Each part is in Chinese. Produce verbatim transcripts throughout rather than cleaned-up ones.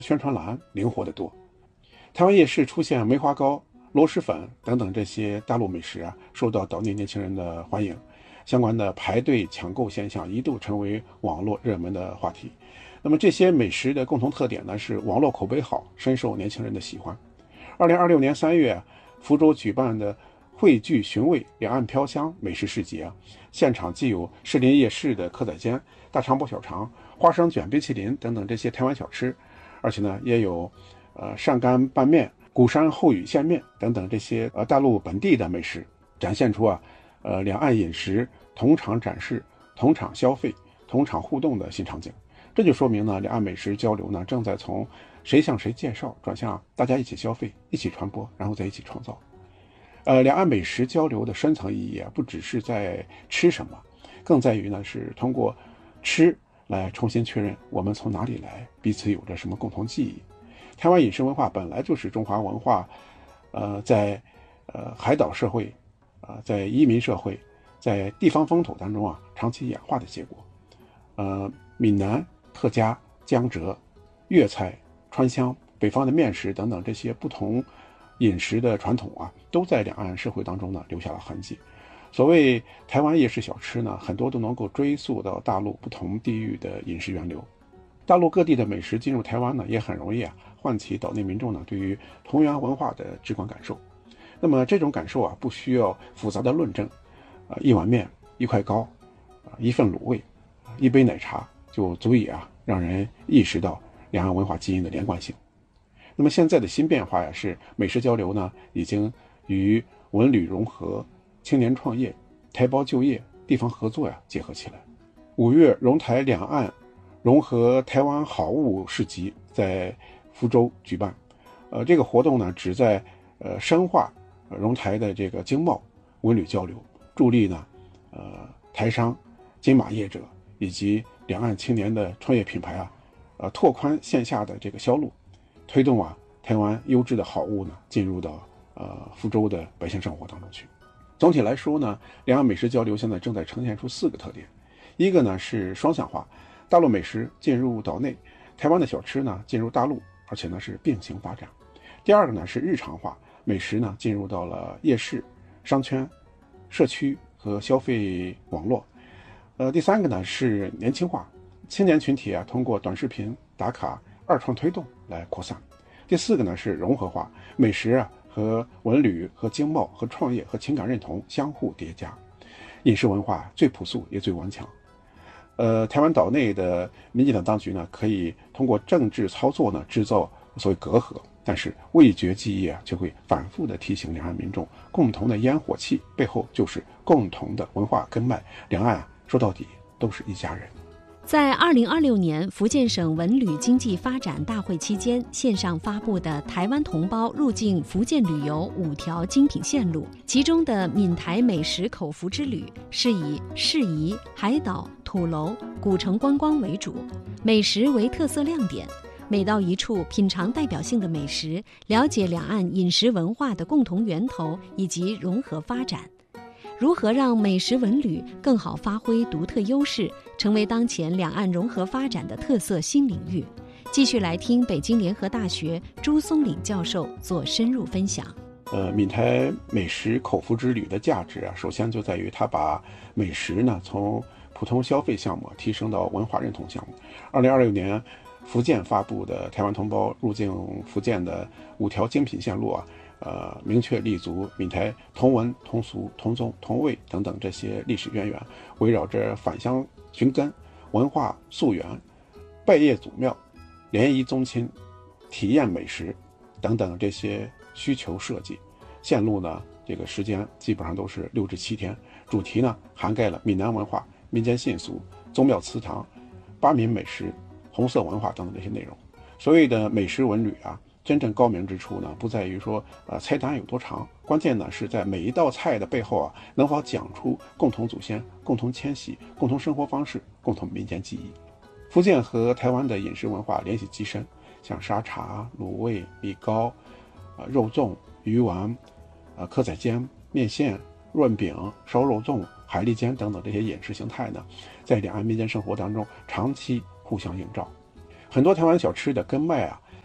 宣传栏灵活得多。台湾夜市出现梅花糕、螺蛳粉等等这些大陆美食啊，受到岛内年轻人的欢迎，相关的排队抢购现象一度成为网络热门的话题。那么这些美食的共同特点呢，是网络口碑好，深受年轻人的喜欢。二零二六年三月，福州举办的汇聚寻味两岸飘香美食市集啊，现场既有士林夜市的蚵仔煎、大肠包小肠、花生卷冰淇淋等等这些台湾小吃，而且呢也有呃上干拌面、鼓山后雨线面等等这些呃大陆本地的美食，展现出啊呃两岸饮食同场展示、同场消费、同场互动的新场景。这就说明呢，两岸美食交流呢正在从谁向谁介绍转向大家一起消费、一起传播，然后再一起创造。呃，两岸美食交流的深层意义啊，不只是在吃什么，更在于呢是通过吃来重新确认我们从哪里来，彼此有着什么共同记忆。台湾饮食文化本来就是中华文化，呃，在呃海岛社会，啊、呃，在移民社会，在地方风土当中啊长期演化的结果。呃，闽南、客家、江浙、粤菜、川湘、北方的面食等等这些不同饮食的传统啊，都在两岸社会当中呢留下了痕迹。所谓台湾夜市小吃呢，很多都能够追溯到大陆不同地域的饮食源流。大陆各地的美食进入台湾呢，也很容易啊唤起岛内民众呢对于同源文化的直观感受。那么这种感受啊，不需要复杂的论证，啊、呃，一碗面、一块糕、啊、呃、一份卤味、啊、一杯奶茶，就足以啊让人意识到两岸文化基因的连贯性。那么现在的新变化呀，是美食交流呢已经与文旅融合、青年创业、台胞就业、地方合作呀结合起来。五月融台两岸融合台湾好物市集在福州举办，呃，这个活动呢旨在呃深化呃融台的这个经贸文旅交流，助力呢呃台商、金马业者以及两岸青年的创业品牌啊，呃拓宽线下的这个销路，推动啊台湾优质的好物呢进入到呃福州的百姓生活当中去。总体来说呢，两岸美食交流现在正在呈现出四个特点。一个呢是双向化，大陆美食进入岛内，台湾的小吃呢进入大陆，而且呢是并行发展。第二个呢是日常化，美食呢进入到了夜市、商圈、社区和消费网络。呃，第三个呢是年轻化，青年群体啊通过短视频、打卡、二创推动来扩散。第四个呢是融合化，美食啊和文旅和经贸和创业和情感认同相互叠加，饮食文化最朴素也最顽强。呃，台湾岛内的民进党当局呢，可以通过政治操作呢制造所谓隔阂，但是味觉记忆啊，就会反复的提醒两岸民众，共同的烟火气背后就是共同的文化根脉，两岸啊说到底都是一家人。 在二零二六年福建省文旅经济发展大会期间，线上发布的台湾同胞入境福建旅游五条精品线路，其中的闽台美食口福之旅是以适宜、海岛、土楼、古城观光为主，美食为特色亮点。每到一处品尝代表性的美食，了解两岸饮食文化的共同源头以及融合发展。如何让美食文旅更好发挥独特优势，成为当前两岸融合发展的特色新领域？继续来听北京联合大学朱松岭教授做深入分享。 呃，闽台美食口福之旅的价值啊，首先就在于它把美食呢从普通消费项目提升到文化认同项目。二零二六年，福建发布的台湾同胞入境福建的五条精品线路啊。呃，明确立足闽台同文、同俗、同宗、同味等等这些历史渊源，围绕着返乡寻根、文化溯源、拜谒祖庙、联谊宗亲、体验美食等等这些需求设计。线路呢，这个时间基本上都是六至七天，主题呢涵盖了闽南文化、民间信俗、宗庙祠堂、巴闽美食、红色文化等等这些内容。所谓的美食文旅啊，真正高明之处呢，不在于说呃菜单有多长，关键呢是在每一道菜的背后啊，能否讲出共同祖先、共同迁徙、共同生活方式、共同民间记忆。福建和台湾的饮食文化联系极深，像沙茶、卤味、米糕、呃肉粽、鱼丸、呃蚵仔煎、面线、润饼、烧肉粽、海蛎煎等等这些饮食形态呢，在两岸民间生活当中长期互相映照。很多台湾小吃的根脉啊，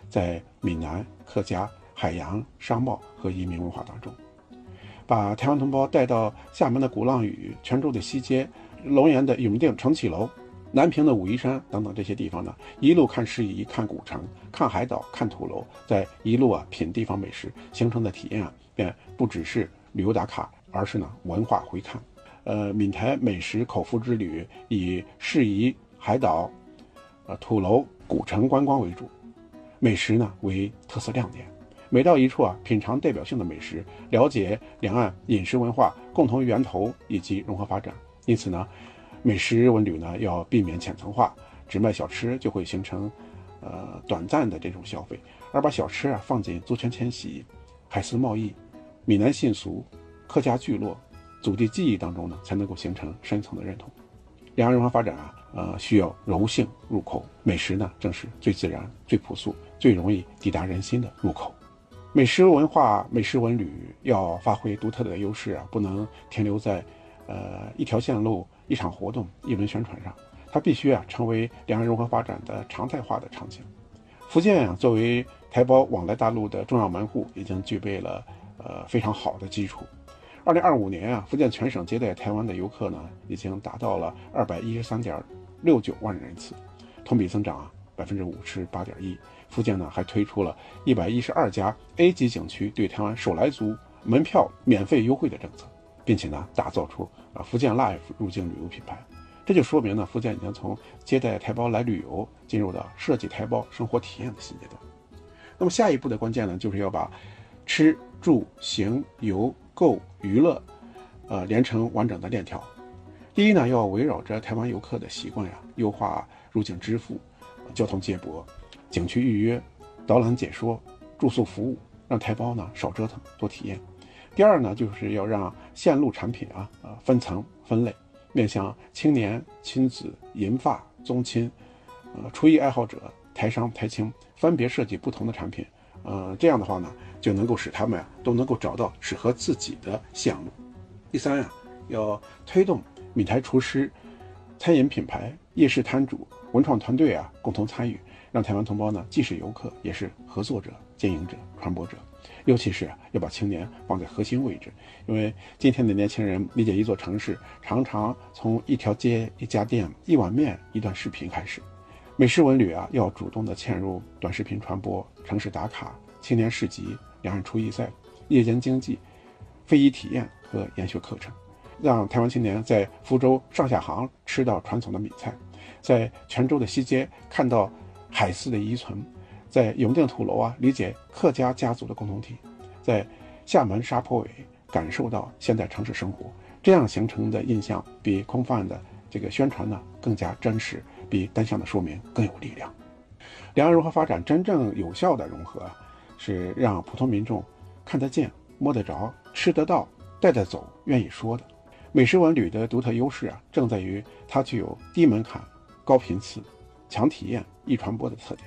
在闽南、客家、海洋、商贸和移民文化当中，把台湾同胞带到厦门的鼓浪屿、泉州的西街、龙岩的永定承启楼、南平的武夷山等等这些地方呢，一路看诗仪、看古城、看海岛、看土楼，再一路啊品地方美食，形成的体验啊，便不只是旅游打卡，而是呢文化回看。呃，闽台美食口腹之旅以诗仪、海岛、呃土楼、古城观光为主，美食呢为特色亮点。每到一处啊，品尝代表性的美食，了解两岸饮食文化共同源头以及融合发展。因此呢，美食文旅呢要避免浅层化，只卖小吃就会形成呃短暂的这种消费，而把小吃啊放进族群迁徙、海丝贸易、闽南信俗、客家聚落、祖地记忆当中呢，才能够形成深层的认同。两岸融合发展啊，呃，需要柔性入口，美食呢正是最自然、最朴素、最容易抵达人心的入口。美食文化、美食文旅要发挥独特的优势啊，不能停留在呃一条线路、一场活动、一轮宣传上，它必须啊成为两岸融合发展的常态化的场景。福建啊作为台胞往来大陆的重要门户，已经具备了呃非常好的基础。二零二五年啊，福建全省接待台湾的游客呢，已经达到了二百一十三点六九万人次，同比增长啊百分之五十八点一。福建呢还推出了一百一十二家 A 级景区对台湾首来族门票免费优惠的政策，并且呢打造出啊福建 Life 入境旅游品牌。这就说明呢，福建已经从接待台胞来旅游，进入到设计台胞生活体验的新阶段。那么下一步的关键呢，就是要把吃住行游购娱乐呃连成完整的链条。第一呢，要围绕着台湾游客的习惯呀，优化入境支付、交通接驳、景区预约、导览解说、住宿服务，让台胞呢少折腾多体验。第二呢，就是要让线路产品啊呃分层分类，面向青年、亲子、银发、宗亲、呃厨艺爱好者、台商、台青，分别设计不同的产品。呃，这样的话呢，就能够使他们啊都能够找到适合自己的线路。第三呀，要推动闽台厨师、餐饮品牌、夜市摊主、文创团队啊共同参与，让台湾同胞呢既是游客，也是合作者、经营者、传播者。尤其是啊，要把青年放在核心位置，因为今天的年轻人理解一座城市，常常从一条街、一家店、一碗面、一段视频开始。美食文旅啊，要主动的嵌入短视频传播、城市打卡、青年市集、两岸厨艺赛、夜间经济、非遗体验和研修课程，让台湾青年在福州上下杭吃到传统的闽菜，在泉州的西街看到海丝的遗存，在永定土楼啊理解客家家族的共同体，在厦门沙坡尾感受到现代城市生活。这样形成的印象比空泛的这个宣传呢更加真实，比单向的说明更有力量。两岸融合发展真正有效的融合啊，是让普通民众看得见、摸得着、吃得到、带得走、愿意说的。美食文旅的独特优势啊，正在于它具有低门槛、高频次、强体验、易传播的特点。